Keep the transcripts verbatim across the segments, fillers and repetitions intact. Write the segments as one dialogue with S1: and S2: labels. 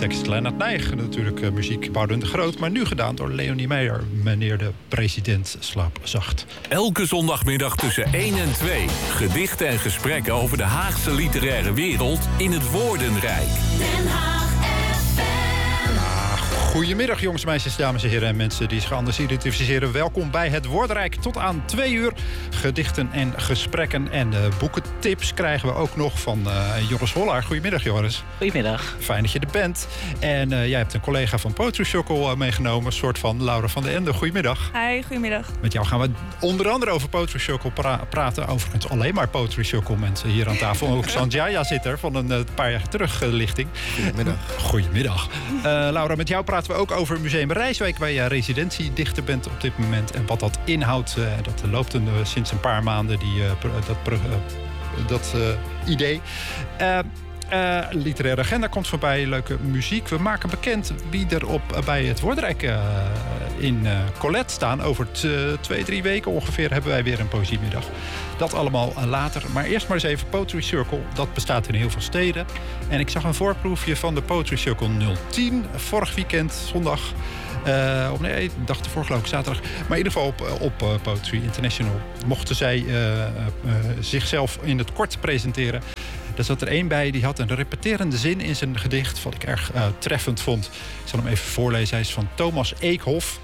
S1: tekst Lennart Nijg. Natuurlijk uh, muziek Boudewijn de Groot. Maar nu gedaan door Leonie Meijer. Meneer de president, slaap zacht.
S2: Elke zondagmiddag tussen één en twee. Gedichten en gesprekken over de Haagse literaire wereld in het Woordenrijk.
S3: Den Haag F M.
S1: Goedemiddag jongens, meisjes, dames en heren en mensen die zich anders identificeren. Welkom bij het Woordenrijk. Tot aan twee uur gedichten en gesprekken en uh, boekentips krijgen we ook nog van uh, Joris Hollaar. Goedemiddag Joris.
S4: Goedemiddag.
S1: Fijn dat je er bent. En uh, jij hebt een collega van Poetry Circle uh, meegenomen, een soort van Laura van den Ende. Goedemiddag.
S5: Hi, goedemiddag.
S1: Met jou gaan we onder andere over Poetry Circle pra- praten. Overigens alleen maar Poetry Circle mensen hier aan tafel. Ook Sanjaya zit er van een uh, paar jaar terug uh, lichting.
S6: Goedemiddag.
S1: Goedemiddag. Uh, Laura, met jou praten we ook over Museum Rijswijk, waar je residentiedichter bent op dit moment. En wat dat inhoudt, uh, dat loopt een, uh, sinds een paar maanden, die, uh, pro, dat, pro, uh, dat uh, idee. Uh, Uh, literaire agenda komt voorbij, leuke muziek. We maken bekend wie er op, uh, bij het Woordenrijk uh, in uh, Colette staan. Over t, uh, twee, drie weken ongeveer hebben wij weer een poëziemiddag. Dat allemaal uh, later. Maar eerst maar eens even Poetry Circle. Dat bestaat in heel veel steden. En ik zag een voorproefje van de Poetry Circle nul tien. Vorig weekend, zondag. Uh, of nee, de dag ervoor geloof ik, zaterdag. Maar in ieder geval op, op uh, Poetry International mochten zij uh, uh, uh, zichzelf in het kort presenteren. Er zat er één bij, die had een repeterende zin in zijn gedicht, wat ik erg uh, treffend vond. Ik zal hem even voorlezen. Hij is van Thomas Eekhoff.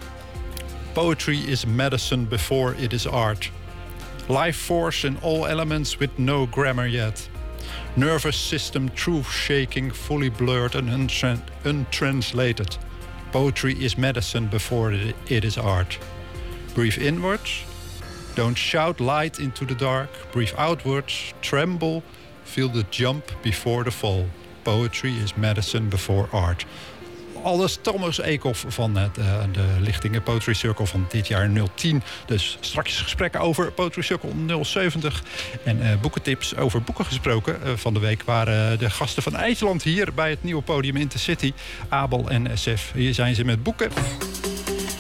S1: Poetry is medicine before it is art. Life force in all elements with no grammar yet. Nervous system truth shaking, fully blurred and untra- untranslated. Poetry is medicine before it is art. Breathe inwards. Don't shout light into the dark. Breathe outwards. Tremble. Feel the jump before the fall. Poetry is medicine before art. Alles Thomas Eekhoff van het, uh, de lichtingen Poetry Circle van dit jaar nul tien. Dus straks gesprekken over Poetry Circle nul zeventig. En uh, boekentips over boeken gesproken. Uh, van de week waren uh, de gasten van IJsland hier bij het nieuwe podium Intercity. Abel en S F. Hier zijn ze met boeken.